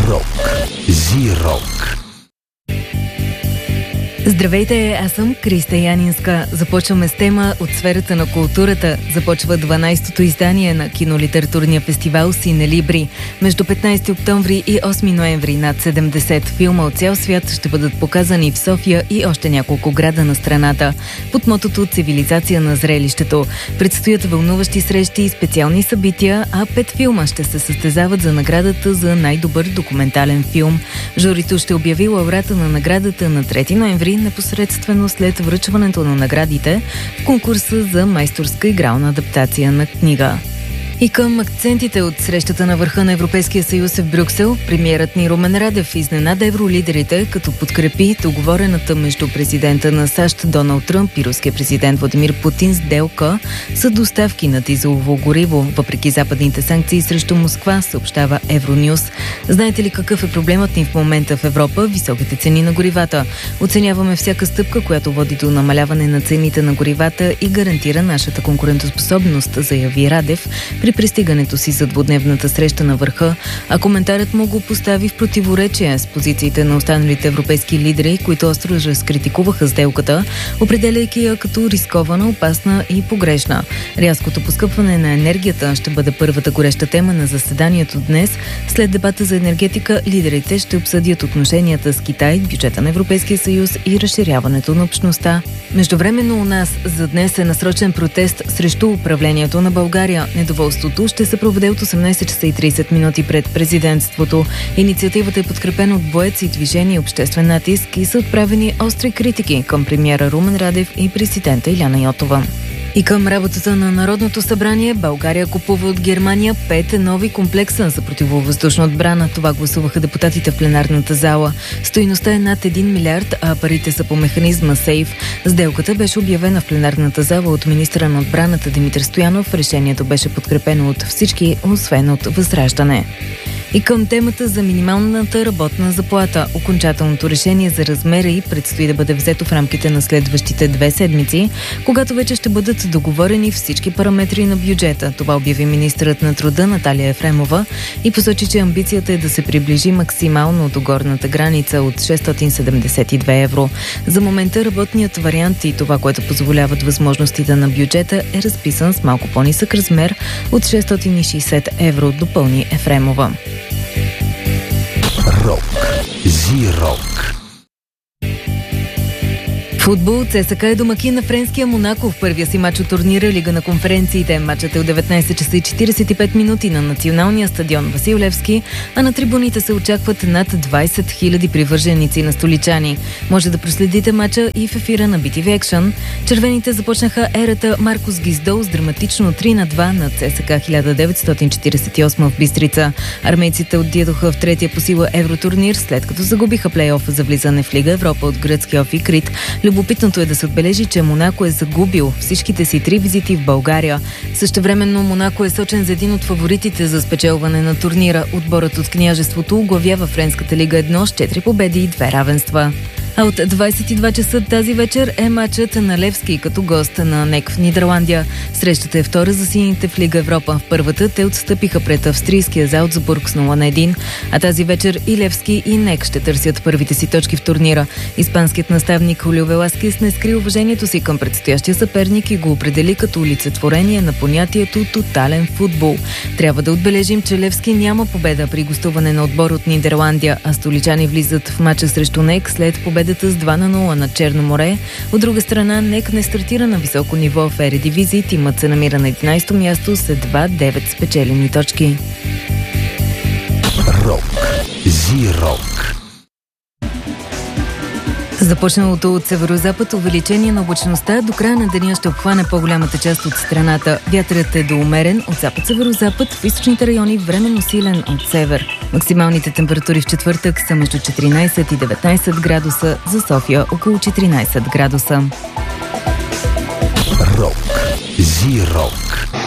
Рок. Зирок. Здравейте, аз съм Криста Янинска. Започваме с тема от сферата на културата. Започва 12-то издание на кинолитературния фестивал Синелибри. Между 15 октомври и 8 ноември над 70 филма от цял свят ще бъдат показани в София и още няколко града на страната. Под мотото «Цивилизация на зрелището» предстоят вълнуващи срещи и специални събития, а 5 филма ще се състезават за наградата за най-добър документален филм. Журито ще обяви лауреата на наградата на 3 ноември, непосредствено след връчването на наградите в конкурса за майсторска игрална адаптация на книга. И към акцентите от срещата на върха на Европейския съюз в Брюксел, премиерът ни Румен Радев изненада евролидерите, като подкрепи договорената между президента на САЩ Доналд Тръмп и руския президент Владимир Путин сделка за доставки на дизелово гориво, въпреки западните санкции срещу Москва, съобщава Евронюс. Знаете ли какъв е проблемът ни в момента в Европа? Високите цени на горивата. Оценяваме всяка стъпка, която води до намаляване на цените на горивата и гарантира нашата конкурентоспособност, заяви Радев при пристигането си за двудневната среща на върха, а коментарът му го постави в противоречие с позициите на останалите европейски лидери, които остро разкритикуваха сделката, определяйки я като рискована, опасна и погрешна. Рязкото поскъпване на енергията ще бъде първата гореща тема на заседанието днес. След дебата за енергетика, лидерите ще обсъдят отношенията с Китай, бюджета на Европейския съюз и разширяването на общността. Междувременно у нас за днес е насрочен протест срещу управлението на България. Недоволството ще се проведе от 18 часа и 30 минути пред президентството. Инициативата е подкрепена от боец и движение и обществен натиск и са отправени остри критики към премиера Румен Радев и президента Иляна Йотова. И към работата на Народното събрание, България купува от Германия 5 нови комплекса за противовъздушна отбрана. Това гласуваха депутатите в пленарната зала. Стойността е над 1 милиард, а парите са по механизма СЕЙФ. Сделката беше обявена в пленарната зала от министъра на отбраната Димитър Стоянов. Решението беше подкрепено от всички, освен от Възраждане. И към темата за минималната работна заплата. Окончателното решение за размера й предстои да бъде взето в рамките на следващите 2 седмици, когато вече ще бъдат договорени всички параметри на бюджета. Това обяви министърът на труда Наталия Ефремова и посочи, че амбицията е да се приближи максимално до горната граница от 672 евро. За момента работният вариант и това, което позволяват възможностите на бюджета, е разписан с малко по-нисък размер от 660 евро, допълни Ефремова. Рок. Зирок. Футбол. ЦСКА е домакин на френския Монако в първия си мач от турнира Лига на конференциите. Матчът е от 19 часа и 45 минути на националния стадион Васил Левски, а на трибуните се очакват над 20 000 привърженици на столичани. Може да проследите матча и в ефира на BTV Action. Червените започнаха ерата Маркус Гиздол с драматично 3-2 на ЦСКА 1948 в Бистрица. Армейците отидоха в третия по сила евротурнир, след като загубиха плейофа за влизане в Лига Европа от гръцкия Офи Крит. Любопитното е да се отбележи, че Монако е загубил всичките си 3 визити в България. Същевременно Монако е сочен за един от фаворитите за спечелване на турнира. Отборът от княжеството оглавява Френската лига 1 с 4 победи и 2 равенства. А от 22 часа тази вечер е матчът на Левски като гост на НЕК в Нидерландия. Срещата е втора за сините в Лига Европа. В първата те отстъпиха пред австрийския Залцбург с 0-1, а тази вечер и Левски и НЕК ще търсят първите си точки в турнира. Испанският наставник Хулио Веласкес не скри уважението си към предстоящия съперник и го определи като олицетворение на понятието тотален футбол. Трябва да отбележим, че Левски няма победа при гостуване на отбор от Нидерландия, а столичани влизат в матча срещу НЕК след победата с 2-0 на Черно море. От друга страна, НЕК не стартира на високо ниво в Ередивизия. Тимът се намира на 11-то място с едва 9 спечелени точки. Рок. Зирок. Започналото от северозапад увеличение на облачността до края на деня ще обхване по-голямата част от страната. Вятърът е доумерен от запад-северозапад, в източните райони временно силен от север. Максималните температури в четвъртък са между 14 и 19 градуса, за София около 14 градуса. Рок. Зирок.